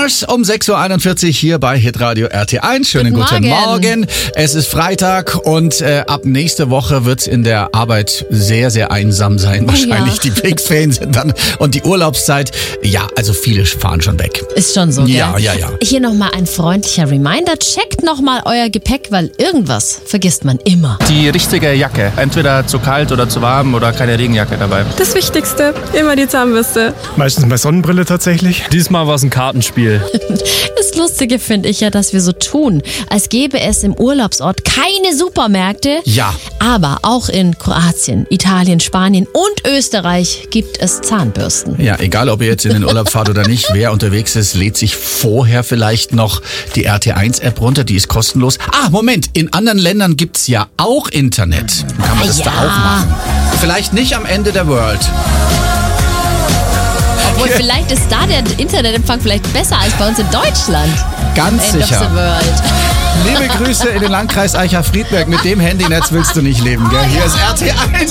Stars um 6.41 Uhr hier bei Hitradio RT1. Schönen guten Morgen. Es ist Freitag und ab nächste Woche wird es in der Arbeit sehr, sehr einsam sein. Wahrscheinlich die Pfingstferien sind dann und die Urlaubszeit. Ja, also viele fahren schon weg. Ist schon so, gell? Ja. Hier nochmal ein freundlicher Reminder. Checkt nochmal euer Gepäck, weil irgendwas vergisst man immer. Die richtige Jacke. Entweder zu kalt oder zu warm oder keine Regenjacke dabei. Das Wichtigste, immer die Zahnbürste. Meistens bei Sonnenbrille tatsächlich. Diesmal war es ein Kartenspiel. Das Lustige finde ich ja, dass wir so tun, als gäbe es im Urlaubsort keine Supermärkte. Ja. Aber auch in Kroatien, Italien, Spanien und Österreich gibt es Zahnbürsten. Ja, egal ob ihr jetzt in den Urlaub fahrt oder nicht, wer unterwegs ist, lädt sich vorher vielleicht noch die RT1-App runter, die ist kostenlos. Moment, in anderen Ländern gibt's ja auch Internet. Dann kann man das da auch machen. Vielleicht nicht am Ende der World. Obwohl, vielleicht ist da der Internetempfang vielleicht besser als bei uns in Deutschland. Ganz End sicher. of the world. Liebe Grüße in den Landkreis Eicher-Friedberg. Mit dem Handynetz willst du nicht leben, gell? Hier ist RT1.